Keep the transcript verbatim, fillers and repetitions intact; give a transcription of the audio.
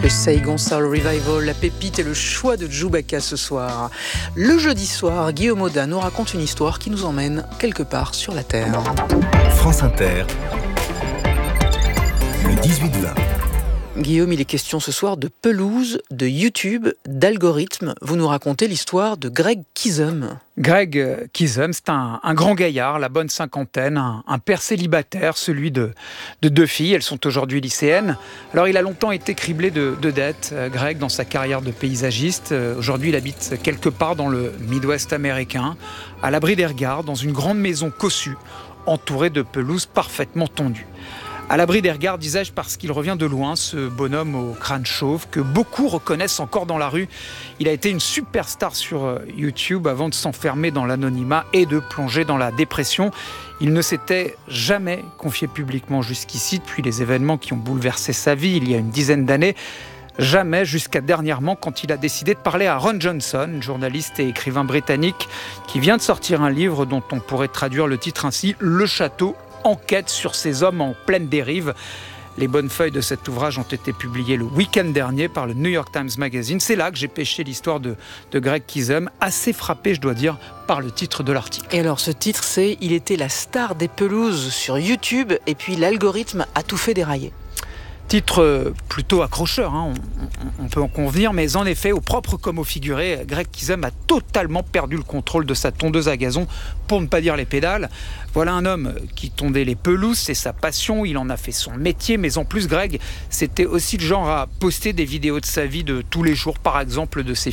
Le Saigon Soul Revival, la pépite et le choix de Chewbacca ce soir. Le jeudi soir, Guillaume Audin nous raconte une histoire qui nous emmène quelque part sur la Terre. France Inter, le dix-huit vingt. Guillaume, il est question ce soir de pelouse, de YouTube, d'algorithmes. Vous nous racontez l'histoire de Greg Kizum. Greg Kizum, c'est un, un grand gaillard, la bonne cinquantaine, un, un père célibataire, celui de, de deux filles. Elles sont aujourd'hui lycéennes. Alors, il a longtemps été criblé de, de dettes, Greg, dans sa carrière de paysagiste. Aujourd'hui, il habite quelque part dans le Midwest américain, à l'abri des regards, dans une grande maison cossue, entourée de pelouses parfaitement tondues. À l'abri des regards, disais-je, parce qu'il revient de loin, ce bonhomme au crâne chauve, que beaucoup reconnaissent encore dans la rue. Il a été une superstar sur YouTube avant de s'enfermer dans l'anonymat et de plonger dans la dépression. Il ne s'était jamais confié publiquement jusqu'ici, depuis les événements qui ont bouleversé sa vie il y a une dizaine d'années. Jamais, jusqu'à dernièrement, quand il a décidé de parler à Ron Johnson, journaliste et écrivain britannique, qui vient de sortir un livre dont on pourrait traduire le titre ainsi, « Le Château ». Enquête sur ces hommes en pleine dérive. Les bonnes feuilles de cet ouvrage ont été publiées le week-end dernier par le New York Times Magazine. C'est là que j'ai pêché l'histoire de, de Greg Kizum, assez frappé, je dois dire, par le titre de l'article. Et alors, ce titre, c'est « Il était la star des pelouses sur YouTube et puis l'algorithme a tout fait dérailler ». Titre plutôt accrocheur, hein, on, on peut en convenir, mais en effet, au propre comme au figuré, Greg Kizum a totalement perdu le contrôle de sa tondeuse à gazon, pour ne pas dire les pédales. Voilà un homme qui tondait les pelouses, c'est sa passion, il en a fait son métier, mais en plus, Greg, c'était aussi le genre à poster des vidéos de sa vie de tous les jours, par exemple de ses